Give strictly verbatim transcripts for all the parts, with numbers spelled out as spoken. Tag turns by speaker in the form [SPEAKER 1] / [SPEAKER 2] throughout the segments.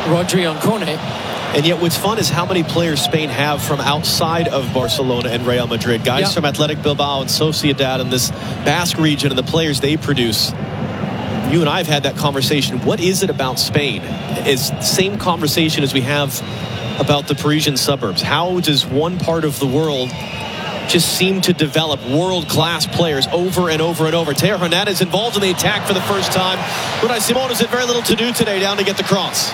[SPEAKER 1] Rodri on Kone.
[SPEAKER 2] And yet what's fun is how many players Spain have from outside of Barcelona and Real Madrid. Guys yep. from Athletic Bilbao and Sociedad and this Basque region and the players they produce. You and I have had that conversation. What is it about Spain? It's the same conversation as we have about the Parisian suburbs. How does one part of the world just seem to develop world-class players over and over and over? Teo Hernandez involved in the attack for the first time. Unai Simon has had very little to do today down to get the cross.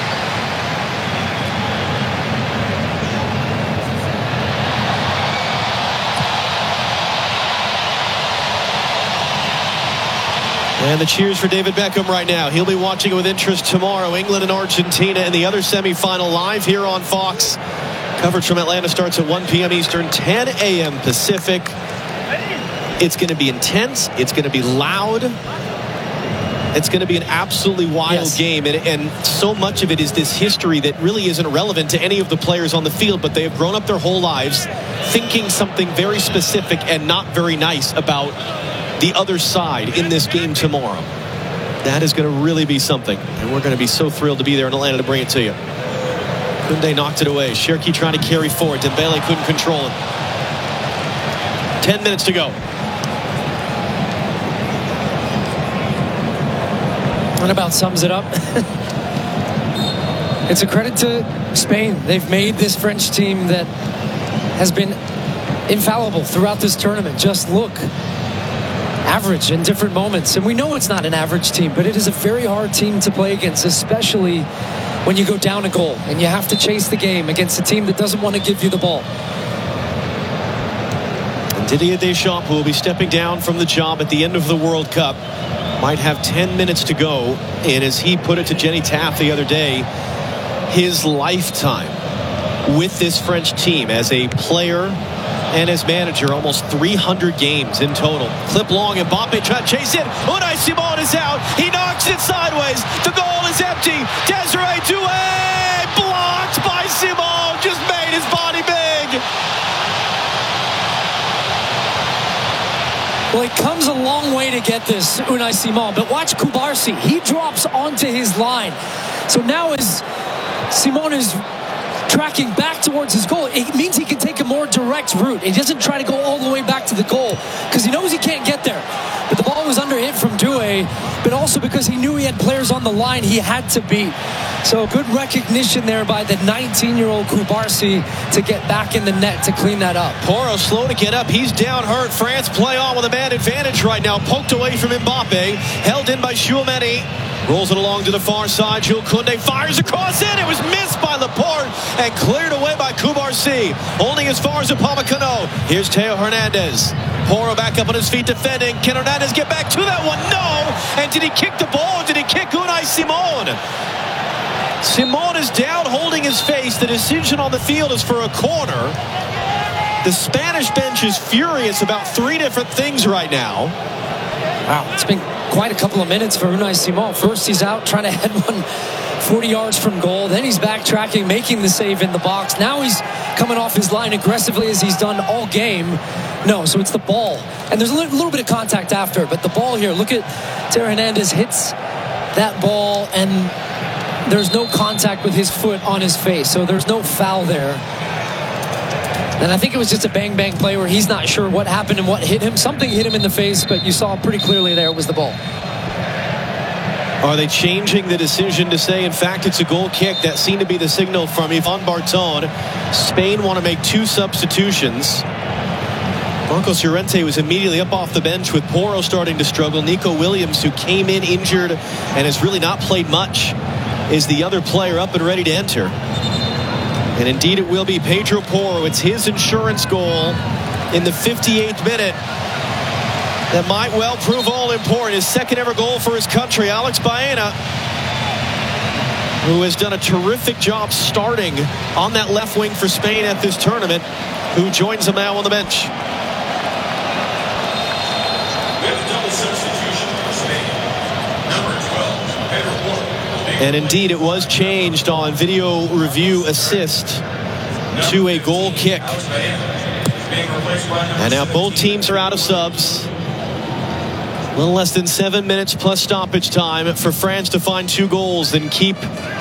[SPEAKER 2] And the cheers for David Beckham right now. He'll be watching it with interest tomorrow. England and Argentina in the other semifinal live here on Fox. Coverage from Atlanta starts at one p m Eastern, ten a m Pacific. It's going to be intense. It's going to be loud. It's going to be an absolutely wild yes. game. And, and so much of it is this history that really isn't relevant to any of the players on the field, but they have grown up their whole lives thinking something very specific and not very nice about the other side in this game tomorrow. That is going to really be something. And we're going to be so thrilled to be there in Atlanta to bring it to you. Koundé knocked it away. Cherki trying to carry forward. Dembele couldn't control it. Ten minutes to go.
[SPEAKER 1] That about sums it up. It's a credit to Spain. They've made this French team that has been infallible throughout this tournament. Just look. Average in different moments. And we know it's not an average team, but it is a very hard team to play against, especially when you go down a goal and you have to chase the game against a team that doesn't want to give you the ball.
[SPEAKER 2] And Didier Deschamps, who will be stepping down from the job at the end of the World Cup, might have ten minutes to go. And as he put it to Jenny Taft the other day, his lifetime with this French team as a player and as manager, almost three hundred games in total. Clip long, and Mbappe trying to chase it. Unai Simon is out. He knocks it sideways. The goal is empty. Desiree Doué blocked by Simon. Just made his body big.
[SPEAKER 1] Well, it comes a long way to get this, Unai Simon. But watch Kubarsi. He drops onto his line. So now as Simon is tracking back towards his goal, it means he can take a more direct route. He doesn't try to go all the way back to the goal because he knows he can't get there. But the ball was under hit from Doué, but also because he knew he had players on the line he had to beat. So good recognition there by the nineteen-year-old Kubarsi to get back in the net to clean that up.
[SPEAKER 2] Porro slow to get up. He's down hurt. France play on with a man advantage right now. Poked away from Mbappe. Held in by Tchouameni. Rolls it along to the far side. Jules Koundé fires across it. It was missed by Laporte and cleared away by Kubarsi. Holding as far as Upamecano. Here's Teo Hernandez. Porro back up on his feet defending. Can Hernandez get back to that one? No! And did he kick the ball? Did he kick Unai Simon? Simon is down holding his face. The decision on the field is for a corner. The Spanish bench is furious about three different things right now.
[SPEAKER 1] Wow, it's been quite a couple of minutes for Unai Simon. First he's out trying to head one forty yards from goal. Then he's backtracking, making the save in the box. Now he's coming off his line aggressively as he's done all game. No, so it's the ball. And there's a little, little bit of contact after, but the ball here, look at Teo Hernandez hits that ball and there's no contact with his foot on his face. So there's no foul there. And I think it was just a bang-bang play where he's not sure what happened and what hit him. Something hit him in the face, but you saw pretty clearly there it was the ball.
[SPEAKER 2] Are they changing the decision to say, in fact, it's a goal kick? That seemed to be the signal from Yvan Barton. Spain want to make two substitutions. Marcos Llorente was immediately up off the bench with Porro starting to struggle. Nico Williams, who came in injured and has really not played much, is the other player up and ready to enter. And indeed it will be Pedro Porro. It's his insurance goal in the fifty-eighth minute. That might well prove all important. His second ever goal for his country. Alex Baena, who has done a terrific job starting on that left wing for Spain at this tournament, who joins them now on the bench.
[SPEAKER 3] We have a double substitution for Spain. Number twelve, Pedro Porro.
[SPEAKER 2] And indeed, it was changed on video review assist to a goal kick. And now both teams are out of subs. A little less than seven minutes plus stoppage time for France to find two goals and keep